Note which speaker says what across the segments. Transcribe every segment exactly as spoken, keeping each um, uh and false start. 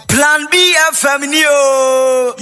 Speaker 1: Plan B F M Yo.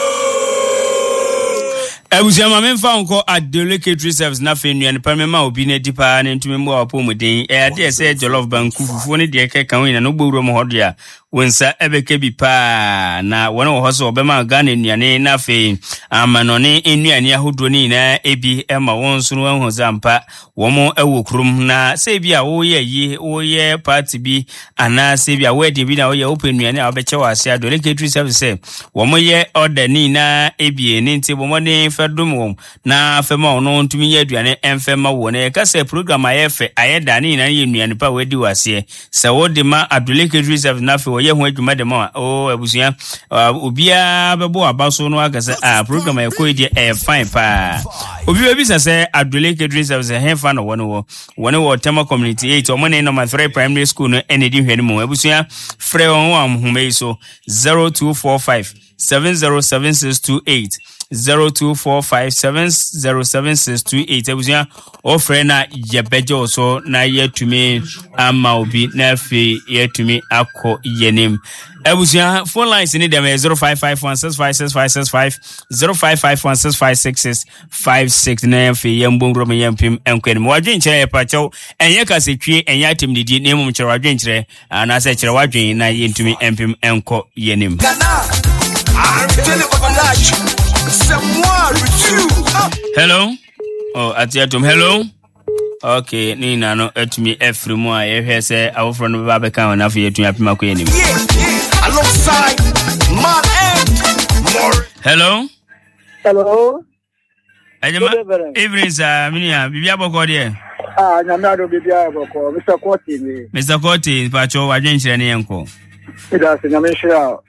Speaker 2: Ebusia ma memfa nko Adele Catering Service na fe nnuane pamema obi na dipa na ntumi mbo apomuden e ade ese jollof banku fufu ne de keka wen na no gbowuro mo hodo ya wonsa ebeke bi pa na wona wo hoso obema ga na nnuane na fe amanone nnuane ahodo ni na ebi ema won so no hu zampa wo mo ewo krum na se bi a wo ye yi wo ye party bi ana se bi a we de bi na wo ye open nnuane a obeche wase Adele Catering Service wo mo ye order ni na ebi ni nti bo mo ne dum na fema ono ntumi ye aduane emfema wo na ka se program ayefe ayeda ni na ye nnuane pa wadi wase se wo de ma Adele Catering Service na fe wo ye ho adwuma de ma o abusia obia bebo abaso no aga se ah program ayeko de e fine pa obia bi se Adele Catering Service he fa no wono wo wono wo Tema Community eight o mo ne number three primary school no enedi hwani mo abusia frɛ won am home so zero two four five seven zero seven six two eight zero two four five seven zero seven six two eight ebusia ofre na yebejo so na yetumi ama obi na fe yetumi akọ yenim ebusia phone lines ni dem zero five five one six five six five six five zero five five one six five six six five six na fe yembongro me yempim enkwem wadwen kire pa chew enye kasetwie enye atem didi na emum kire wadwen kire na se kire wadwen na yentumi empim enko yenim I'm telling you, hello. Oh, atiatum hello. Okay, ni na no etumi efri mu a ye hwe se awofro no ba beka wana afi etumi apima ko yenim. Alongside man and more. Hello.
Speaker 3: Hello.
Speaker 2: Ajema. Evening sir, minia bibia boko de.
Speaker 3: Ah, nyamado bibia boko. Mister Koti ni.
Speaker 2: Mister Koti, pa cho wadwen kire ne yenko.
Speaker 3: Ida se nyameshia.